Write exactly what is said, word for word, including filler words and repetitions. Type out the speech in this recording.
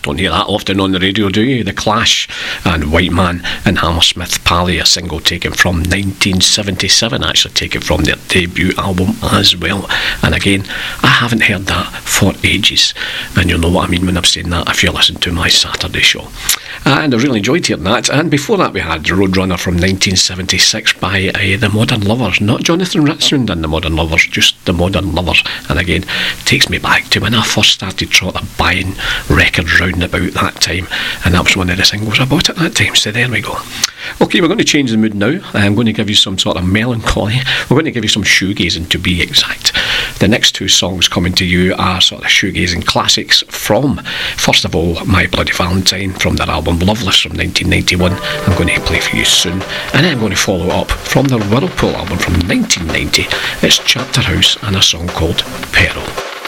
Don't hear that often on the radio, do you? The Clash and White Man and Hammersmith Pally, a single taken from nineteen seventy-seven, actually taken from their debut album as well. And again, I haven't heard that for ages, and you'll know what I mean when I'm saying that if you listen to my Saturday show. And I really enjoyed hearing that. And before that we had Roadrunner from nineteen seventy-six by uh, the Modern Lovers, not Jonathan Richmond and the Modern Lovers, just the Modern Lovers. And again, takes me back to when I first started sort of buying records round about that time, and that was one of the singles I bought at that time. So there we go. Okay, we're going to change the mood now. I'm going to give you some sort of melancholy. We're going to give you some shoegazing, to be exact. The next two songs coming to you are sort of shoegazing classics from, first of all, My Bloody Valentine from their album Loveless from nineteen ninety-one. I'm going to play for you soon, and then I'm going to follow up from their Whirlpool album from nineteen ninety. It's Chapter House and a song called Peril.